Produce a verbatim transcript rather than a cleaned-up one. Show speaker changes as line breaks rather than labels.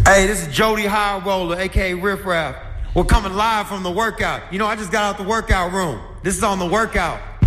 Hey, this is Jody High Roller, a k a. Riff Raff. We're coming live from the workout. You know, I just got out the workout room. This is on the workout.